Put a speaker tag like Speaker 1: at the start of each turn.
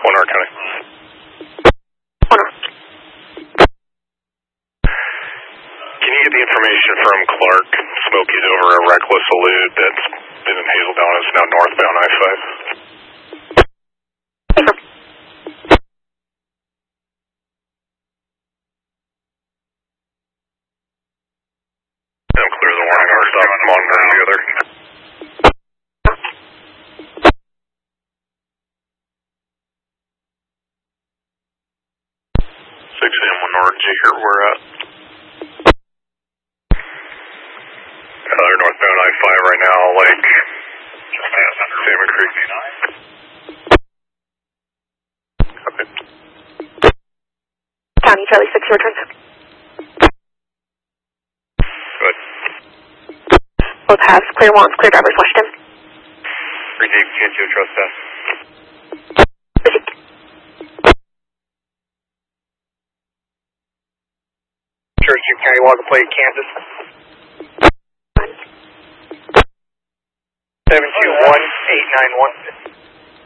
Speaker 1: Winter County. Can you get the information from Clark? Smokey's over a reckless elude that's been in Hazeldown, is now northbound I-5. I'm clear the warning, I'll stop and monitor together. 6 a.m. North, did you hear where we're at? They're northbound I-5 right now, like just past under Salmon Creek. Okay.
Speaker 2: County, Charlie 6, your return.
Speaker 1: Good.
Speaker 2: Both halves, clear ones, clear drivers, Washington.
Speaker 1: Receive, can't do a trust test.
Speaker 2: Received.
Speaker 3: Church County, Walker Plate, Kansas. 721-891.